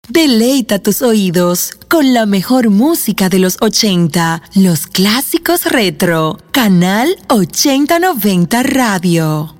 Deleita tus oídos con la mejor música de los 80, los clásicos retro. Canal 8090 Radio.